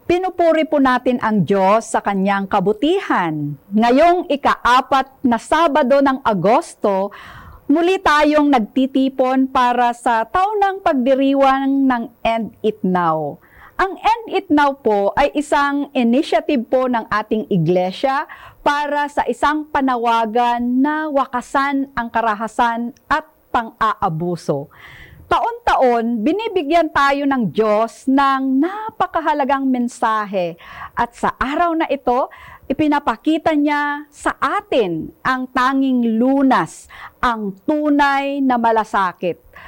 Pinupuri po natin ang Diyos sa kanyang kabutihan. Ngayong ika-4 na Sabado ng Agosto, muli tayong nagtitipon para sa taunang pagdiriwang ng End It Now. Ang End It Now po ay isang initiative po ng ating iglesia para sa isang panawagan na wakasan ang karahasan at pang-aabuso. Taon-taon, binibigyan tayo ng Diyos ng napakahalagang mensahe at sa araw na ito, ipinapakita niya sa atin ang tanging lunas, ang tunay na malasakit.